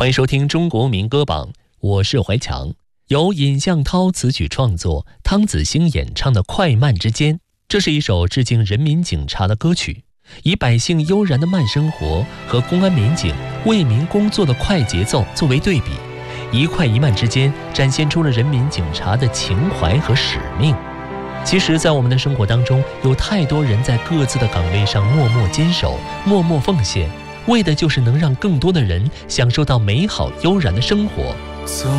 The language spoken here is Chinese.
欢迎收听中国民歌榜，我是怀强。由尹向涛词曲创作，汤子兴演唱的《快慢之间》，这是一首致敬人民警察的歌曲，以百姓悠然的慢生活和公安民警为民工作的快节奏作为对比，一快一慢之间展现出了人民警察的情怀和使命。其实在我们的生活当中，有太多人在各自的岗位上默默坚守，默默奉献，为的就是能让更多的人享受到美好悠然的生活。 总